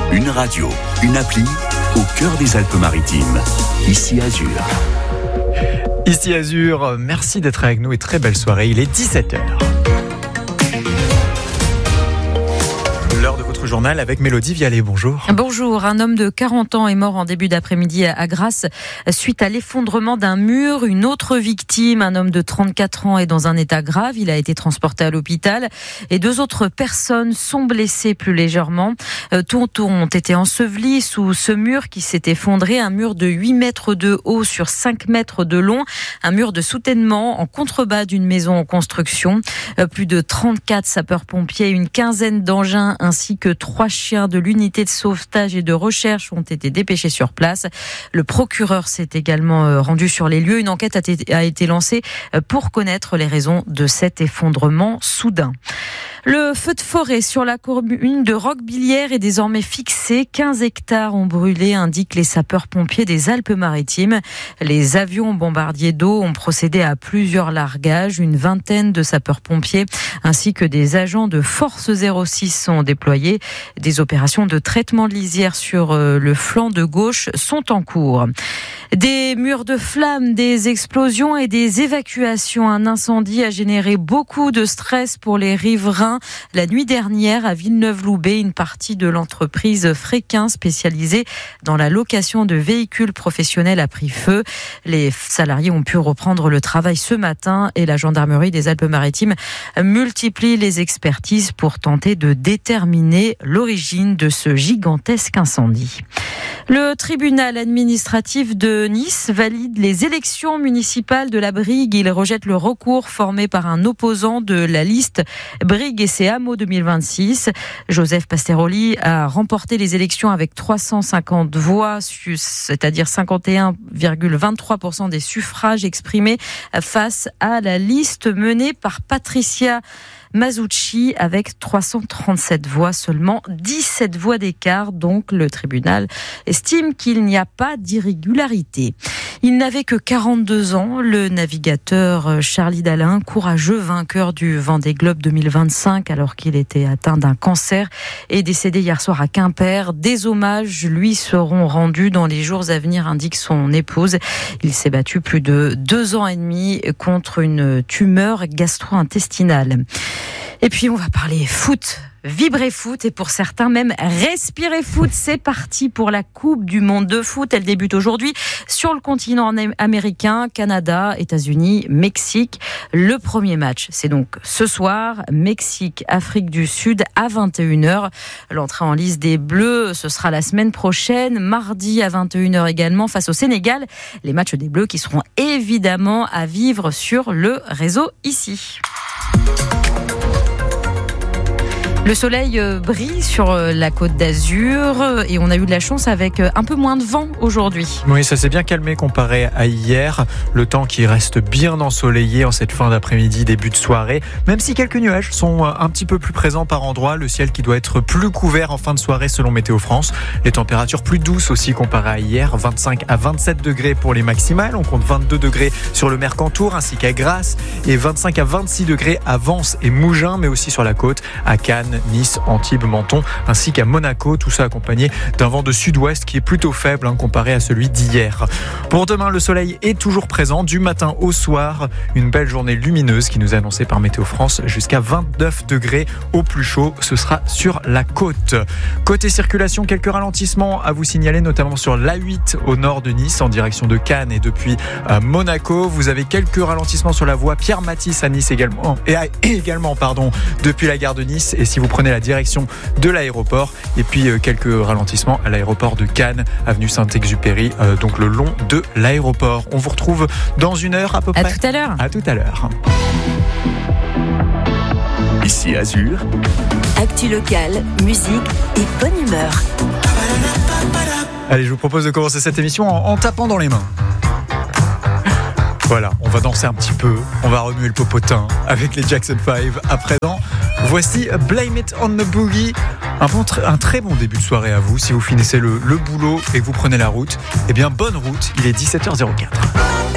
Une radio, une appli, au cœur des Alpes-Maritimes. Ici Azur. Ici Azur, merci d'être avec nous et très belle soirée. Il est 17h. L'heure de votre journal avec Mélodie Vialet. Bonjour. Bonjour. Un homme de 40 ans est mort en début d'après-midi à Grasse suite à l'effondrement d'un mur. Une autre victime, un homme de 34 ans, est dans un état grave. Il a été transporté à l'hôpital et 2 autres personnes sont blessées plus légèrement. Tous ont été ensevelis sous ce mur qui s'est effondré. Un mur de 8 mètres de haut sur 5 mètres de long. Un mur de soutènement en contrebas d'une maison en construction. Plus de 34 sapeurs-pompiers, une quinzaine d'engins ainsi que 3 chiens de l'unité de sauvetage et de recherche ont été dépêchés sur place. Le procureur s'est également rendu sur les lieux. Une enquête a été lancée pour connaître les raisons de cet effondrement soudain. Le feu de forêt sur la commune de Roquebillière est désormais fixé. 15 hectares ont brûlé, indiquent les sapeurs-pompiers des Alpes-Maritimes. Les avions bombardiers d'eau ont procédé à plusieurs largages. Une vingtaine de sapeurs-pompiers ainsi que des agents de Force 06 sont déployés. Des opérations de traitement de lisière sur le flanc de gauche sont en cours. Des murs de flammes, des explosions et des évacuations. Un incendie a généré beaucoup de stress pour les riverains. La nuit dernière, à Villeneuve-Loubet, une partie de l'entreprise Fréquin, spécialisée dans la location de véhicules professionnels, a pris feu. Les salariés ont pu reprendre le travail ce matin et la gendarmerie des Alpes-Maritimes multiplie les expertises pour tenter de déterminer l'origine de ce gigantesque incendie. Le tribunal administratif de Nice valide les élections municipales de la Brigue. Il rejette le recours formé par un opposant de la liste Brigue et ses hameaux 2026. Joseph Pasteroli a remporté les élections avec 350 voix, c'est-à-dire 51,23% des suffrages exprimés face à la liste menée par Patricia Masucci avec 337 voix, seulement 17 voix d'écart. Donc le tribunal estime qu'il n'y a pas d'irrégularité. Il n'avait que 42 ans, le navigateur Charlie Dalin, courageux vainqueur du Vendée Globe 2025 alors qu'il était atteint d'un cancer, est décédé hier soir à Quimper. Des hommages lui seront rendus dans les jours à venir, indique son épouse. Il s'est battu plus de 2 ans et demi contre une tumeur gastro-intestinale. Et puis on va parler foot, vibrer foot et pour certains même respirer foot. C'est parti pour la Coupe du Monde de foot. Elle débute aujourd'hui sur le continent américain, Canada, États-Unis, Mexique. Le premier match, c'est donc ce soir, Mexique, Afrique du Sud à 21h. L'entrée en lice des Bleus, ce sera la semaine prochaine, mardi à 21h également face au Sénégal. Les matchs des Bleus qui seront évidemment à vivre sur le réseau ici. Le soleil brille sur la Côte d'Azur et on a eu de la chance avec un peu moins de vent aujourd'hui. Oui, ça s'est bien calmé comparé à hier. Le temps qui reste bien ensoleillé en cette fin d'après-midi, début de soirée. Même si quelques nuages sont un petit peu plus présents par endroits, le ciel qui doit être plus couvert en fin de soirée selon Météo France. Les températures plus douces aussi comparé à hier, 25 à 27 degrés pour les maximales. On compte 22 degrés sur le Mercantour ainsi qu'à Grasse et 25 à 26 degrés à Vence et Mougins, mais aussi sur la côte à Cannes, Nice, Antibes, Menton ainsi qu'à Monaco, tout ça accompagné d'un vent de sud-ouest qui est plutôt faible comparé à celui d'hier. Pour demain, le soleil est toujours présent du matin au soir, une belle journée lumineuse qui nous est annoncée par Météo France, jusqu'à 29 degrés au plus chaud, ce sera sur la côte. Côté circulation, quelques ralentissements à vous signaler, notamment sur l'A8 au nord de Nice en direction de Cannes et depuis Monaco. Vous avez quelques ralentissements sur la voie Pierre-Matisse à Nice également depuis la gare de Nice, et si vous prenez la direction de l'aéroport, et puis quelques ralentissements à l'aéroport de Cannes, avenue Saint-Exupéry, donc le long de l'aéroport. On vous retrouve dans une heure à peu près. À tout à l'heure. À tout à l'heure. Ici Azur. Actu locale, musique et bonne humeur. Allez, je vous propose de commencer cette émission en tapant dans les mains. Voilà, on va danser un petit peu, on va remuer le popotin avec les Jackson 5 à présent. Voici Blame It on the Boogie. Un très bon début de soirée à vous. Si vous finissez le boulot et que vous prenez la route, eh bien bonne route, il est 17h04.